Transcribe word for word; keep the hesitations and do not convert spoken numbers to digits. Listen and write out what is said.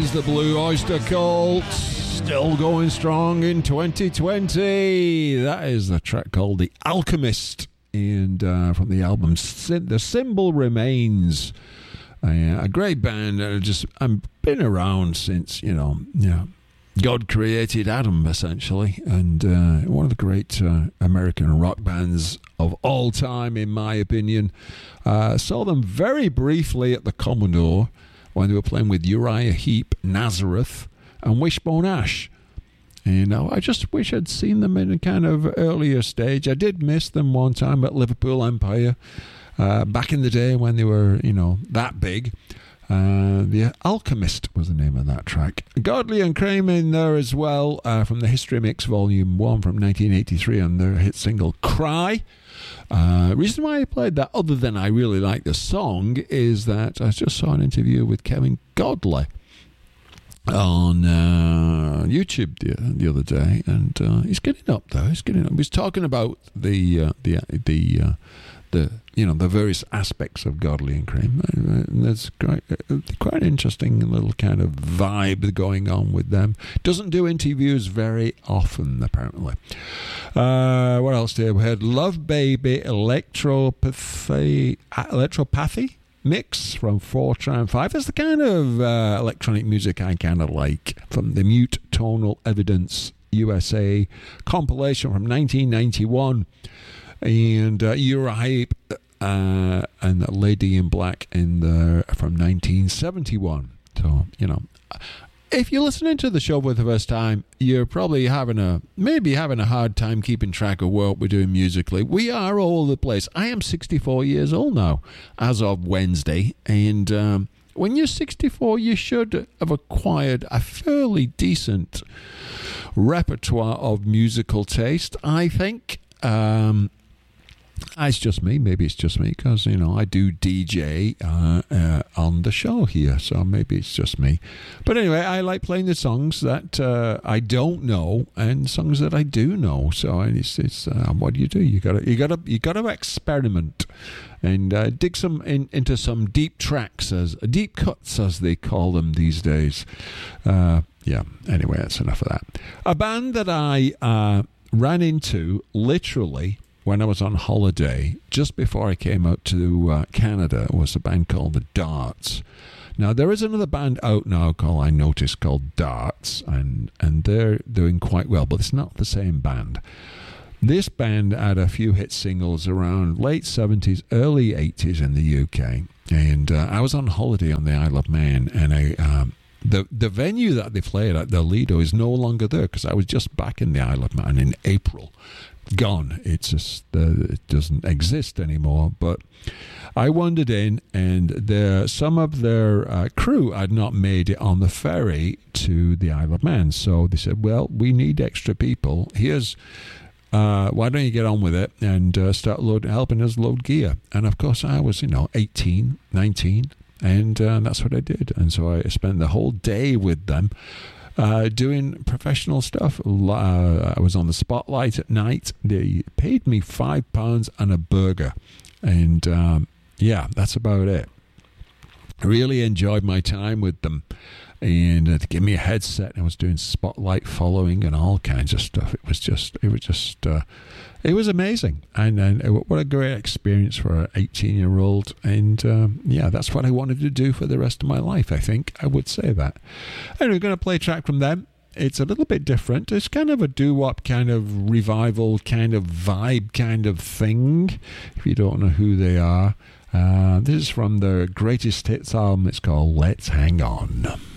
is the Blue Oyster Cult, still going strong in twenty twenty. That is the track called The Alchemist, and uh, from the album The Symbol Remains. Uh, a great band. Uh, just I've been around since, you know, yeah, God created Adam, essentially, and uh, one of the great uh, American rock bands of all time, in my opinion. Uh, saw them very briefly at the Commodore when they were playing with Uriah Heep, Nazareth, and Wishbone Ash. And uh, I just wish I'd seen them in a kind of earlier stage. I did miss them one time at Liverpool Empire, uh, back in the day when they were, you know, that big. Uh, the Alchemist was the name of that track. Godley and Crane in there as well, uh, from the History Mix Volume one from nineteen eighty-three, and their hit single Cry. Uh, reason why I played that, other than I really like the song, is that I just saw an interview with Kevin Godley on uh, YouTube the, the other day, and uh, he's getting up though. He's getting up. He's talking about the uh, the the uh, the you know the various aspects of Godley and Crane. And there's quite quite an interesting little kind of vibe going on with them. Doesn't do interviews very often, apparently. Uh, what else did we had? Love Baby Electropathy Electropathy mix from four Tram five. That's the kind of uh, electronic music I kind of like, from the Mute Tonal Evidence U S A compilation from nineteen ninety-one. And uh, Uriah uh, and Lady in Black in the from nineteen seventy-one. So, you know, if you're listening to the show for the first time, you're probably having a maybe having a hard time keeping track of what we're doing musically. We are all over the place. I am sixty-four years old now, as of Wednesday, and um, when you're sixty-four, you should have acquired a fairly decent repertoire of musical taste, I think. Um, It's just me. Maybe it's just me because, you know, I do D J uh, uh, on the show here, so maybe it's just me. But anyway, I like playing the songs that uh, I don't know and songs that I do know. So it's, it's uh, what do you do? You gotta, you gotta, you gotta experiment and uh, dig some in, into some deep tracks, as deep cuts as they call them these days. Uh, yeah. Anyway, that's enough of that. A band that I uh, ran into literally when I was on holiday, just before I came out to uh, Canada, was a band called The Darts. Now, there is another band out now called I noticed called Darts, and, and they're doing quite well, but it's not the same band. This band had a few hit singles around late seventies, early eighties in the U K, and uh, I was on holiday on the Isle of Man, and I... Um, The the venue that they played at, the Lido, is no longer there because I was just back in the Isle of Man in April. Gone. It's just uh, it doesn't exist anymore. But I wandered in, and there some of their uh, crew had not made it on the ferry to the Isle of Man, so they said, "Well, we need extra people. Here's uh, why don't you get on with it and uh, start load, helping us load gear?" And of course, I was you know eighteen, nineteen. And uh, that's what I did. And so I spent the whole day with them uh, doing professional stuff. Uh, I was on the spotlight at night. They paid me five pounds and a burger. And um, yeah, that's about it. I really enjoyed my time with them. And uh, to give me a headset, I was doing spotlight following and all kinds of stuff. It was just, it was just, uh, it was amazing. And, and what a great experience for an eighteen-year-old. And um, yeah, that's what I wanted to do for the rest of my life, I think. I would say that. And we're going to play a track from them. It's a little bit different. It's kind of a doo-wop kind of revival kind of vibe kind of thing, if you don't know who they are. Uh, this is from their greatest hits album. It's called Let's Hang On.